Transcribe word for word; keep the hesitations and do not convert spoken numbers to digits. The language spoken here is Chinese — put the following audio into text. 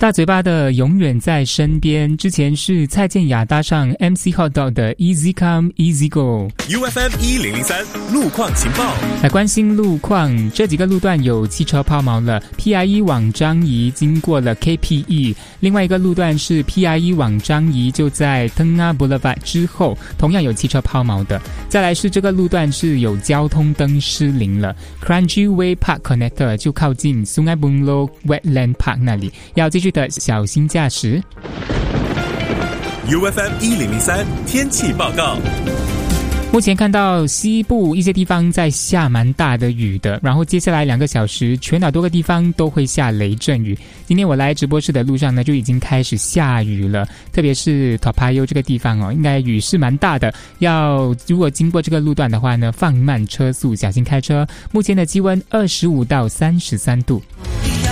大嘴巴的永远在身边，之前是蔡健雅搭上 M C Hotdog 的 Easy Come Easy Go。 U F M 一零零三路况情报， 来关心路况，这几个路段有汽车抛锚了。 P I E 往樟宜经过了 K P E， 另外一个路段是 P I E 往樟宜，就在 Tengah Boulevard 之后同样有汽车抛锚的。再来是这个路段是有交通灯失灵了， Kranji Way Park Connector 就靠近 Sungai Buloh Wetland Park 那里，要继续的小心驾驶。 U F M 一零零三天气报告。 目前看到西部一些地方在下蛮大的雨的，然后接下来两个小时全岛多个地方都会下雷阵雨。今天我来直播室的路上呢，就已经开始下雨了，特别是 Toa Payoh 这个地方哦，应该雨是蛮大的，要如果经过这个路段的话呢，放慢车速，小心开车。目前的气温二十五到三十三度。